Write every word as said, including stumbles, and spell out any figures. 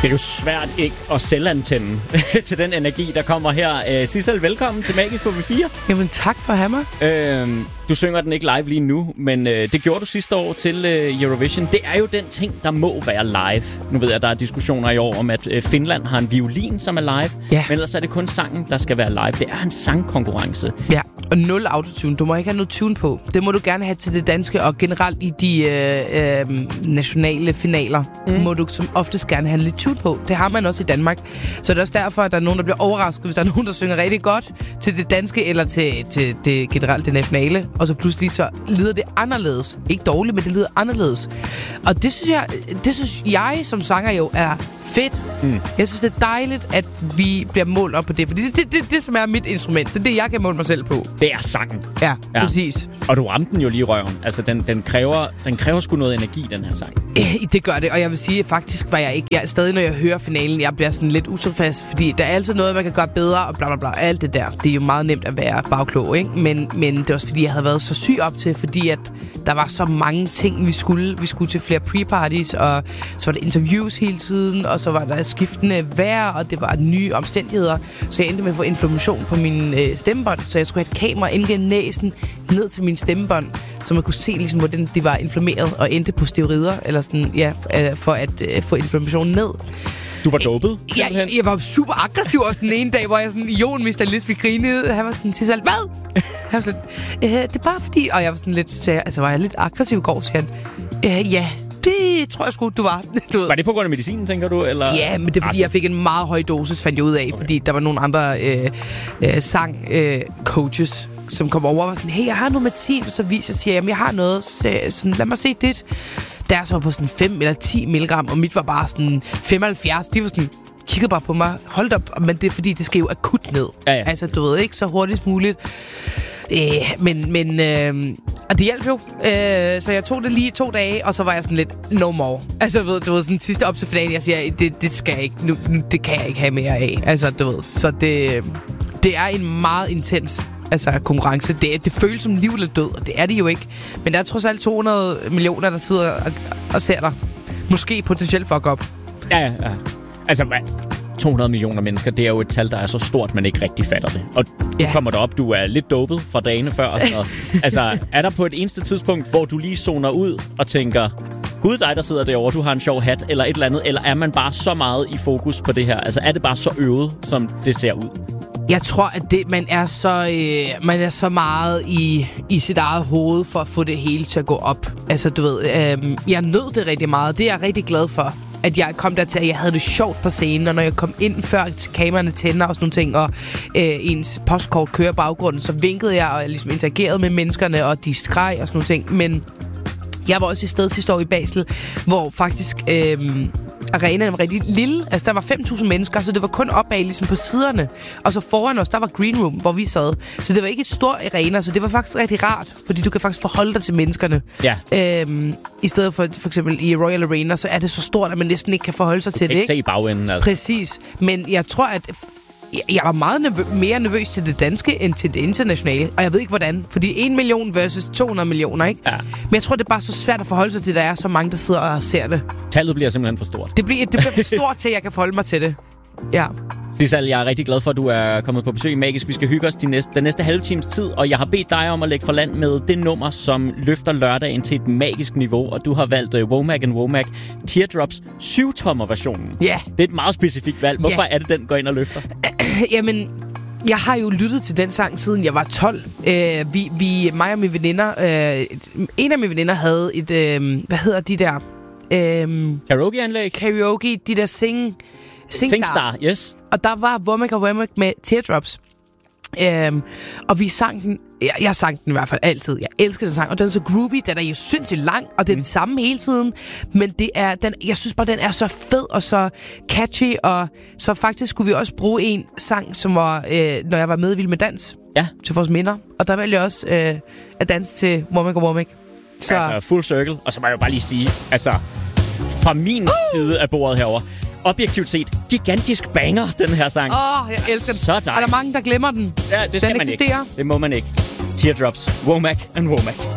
Det er jo svært ikke at selvantænde til den energi, der kommer her. Uh, Sissel, velkommen til Magisk på V fire. Jamen tak for at have mig. Uh, du synger den ikke live lige nu, men uh, det gjorde du sidste år til uh, Eurovision. Det er jo den ting, der må være live. Nu ved jeg, der er diskussioner i år om, at uh, Finland har en violin, som er live. Ja. Men ellers er det kun sangen, der skal være live. Det er en sangkonkurrence. Ja, og nul autotune. Du må ikke have noget tune på. Det må du gerne have til det danske, og generelt i de øh, øh, nationale finaler mm. må du som oftest gerne have lidt tune på. Det har man også i Danmark. Så det er også derfor, at der er nogen, der bliver overrasket, hvis der er nogen, der synger rigtig godt til det danske, eller til, til det generelt det nationale, og så pludselig så lyder det anderledes. Ikke dårligt, men det lyder anderledes. Og det synes jeg, det synes jeg som sanger jo er fedt. Mm. Jeg synes, det er dejligt, at vi bliver målt op på det, fordi det er det, det, det, som er mit instrument. Det er det, jeg kan måle mig selv på. Det er sangen. Ja, ja, præcis. Og du ramte den jo lige i røven. Altså, den, den, kræver, den kræver sgu noget energi, den her sang. Eh, det gør det, og jeg vil sige, faktisk var jeg ikke... Jeg, stadig, når jeg hører finalen, jeg bliver sådan lidt utilfreds, fordi der er altid noget, man kan gøre bedre, og bla bla bla, alt det der. Det er jo meget nemt at være bagklog, ikke? Men, men det er også, fordi jeg havde været så syg op til, fordi at der var så mange ting, vi skulle. Vi skulle til flere pre-parties, og så var der interviews hele tiden, og så var der skiftende vejr, og det var nye omstændigheder. Så jeg endte med at få inflammation på min øh, stemmebånd, så jeg skulle have et kamera ind gennem næsen ned til min stemmebånd, så man kunne se, ligesom, hvordan de var inflammeret, og endte på steroider, eller sådan, ja, for at øh, få inflammationen ned. Du var dopet? Ja, jeg, jeg var super aggressiv også den ene dag, hvor jeg sådan, Jon mister lidt, vi grinede. Han var sådan, til sig, hvad? Han var sådan, øh, det er bare fordi, og jeg var sådan lidt, så, altså var jeg lidt aggressiv i går, siger han. Øh, ja, det tror jeg sgu, du var. Du ved. Var det på grund af medicinen, tænker du? Eller? Ja, men det er fordi, altså, jeg fik en meget høj dosis, fandt jeg ud af, okay. Fordi der var nogle andre øh, øh, sang-coaches, øh, som kom over og var sådan, hey, jeg har noget medicin, så viser jeg, siger, jamen, jeg har noget, så, sådan, lad mig se dit. Der så var på sådan fem eller ti milligram, og mit var bare sådan femoghalvfjerds. De var sådan, kiggede bare på mig, hold op, men det er fordi, det skal jo akut ned. Ja, ja. Altså, du ved ikke, så hurtigst muligt. Øh, men, men, øh, og det hjalp jo. Øh, så jeg tog det lige to dage, og så var jeg sådan lidt, no more. Altså, du ved, du ved sådan sidste op til finalen, jeg siger, det, det skal jeg ikke, nu, det kan jeg ikke have mere af. Altså, du ved, så det, det er en meget intens altså konkurrence. Det, det føles som liv eller død, og det er det jo ikke. Men der er trods alt to hundrede millioner, der sidder og, og ser dig. Måske potentielt fuck op. Ja, ja, ja. Altså, to hundrede millioner mennesker, det er jo et tal, der er så stort, man ikke rigtig fatter det. Og ja. Du kommer derop, du er lidt dopet fra dagene før. Og sådan altså, er der på et eneste tidspunkt, hvor du lige zoner ud og tænker, gud dig, der sidder derovre, du har en sjov hat, eller et eller andet, eller er man bare så meget i fokus på det her? Altså, er det bare så øvet, som det ser ud? Jeg tror, at det, man er så øh, man er så meget i, i sit eget hoved for at få det hele til at gå op. Altså, du ved, øh, jeg nød det rigtig meget. Det er jeg rigtig glad for, at jeg kom der til, at jeg havde det sjovt på scenen, og når jeg kom ind før til kameraerne tænder og sådan nogle ting, og øh, ens postkort kører baggrunden, så vinkede jeg og jeg ligesom interagerede med menneskerne, og de skreg og sådan nogle ting. Men jeg var også i sted sidste år i Basel, hvor faktisk øh, arenaen var rigtig lille. Altså, der var fem tusind mennesker, så det var kun opad ligesom på siderne. Og så foran os, der var green room, hvor vi sad. Så det var ikke et stort arena, så det var faktisk rigtig rart, fordi du kan faktisk forholde dig til menneskerne. Ja. Øhm, I stedet for for eksempel i Royal Arena, så er det så stort, at man næsten ikke kan forholde sig til det, ikke? Ikke se i bagenden, altså. Præcis. Men jeg tror, at jeg var meget nervø- mere nervøs til det danske, end til det internationale. Og jeg ved ikke, hvordan. Fordi en million versus to hundrede millioner, ikke? Ja. Men jeg tror, det er bare så svært at forholde sig til, at der er så mange, der sidder og ser det. Tallet bliver simpelthen for stort. Det bliver, det bliver for stort til, at jeg kan forholde mig til det. Ja. Sissel, jeg er rigtig glad for, at du er kommet på besøg i Magisk. Vi skal hygge os de næste, den næste halve times tid, og jeg har bedt dig om at lægge for land med det nummer, som løfter lørdagen til et magisk niveau, og du har valgt uh, Womack and Womack Teardrops syv-tommer-versionen. Ja. Yeah. Det er et meget specifikt valg. Hvorfor yeah. er det, den går ind og løfter? Jamen, jeg har jo lyttet til den sang, siden jeg var tolv. Uh, vi, vi, mig og mine veninder, uh, en af mine veninder havde et, uh, hvad hedder de der? Uh, Karaoke-anlæg? Karaoke, de der sing... Singstar. Singstar, yes. Og der var Womack og Womack med Teardrops. Øhm, og vi sang den, jeg, jeg sang den i hvert fald altid. Jeg elsker den sang, og den er så groovy, den er jo sindssygt lang, og det er mm. den samme hele tiden. Men det er, den, jeg synes bare, den er så fed og så catchy, og så faktisk skulle vi også bruge en sang, som var, øh, når jeg var med i Vild med Dans, ja. Til vores minder. Og der valgte jeg også øh, at danse til Womack og Womack. Så altså, full circle. Og så må jeg jo bare lige sige, altså, fra min uh! side af bordet herover. Objektivt set, gigantisk banger, den her sang. Åh, oh, jeg elsker den. Så dejligt. Er der mange, der glemmer den? Ja, det skal den man eksisterer. ikke. Det må man ikke. Teardrops, Womack and Womack.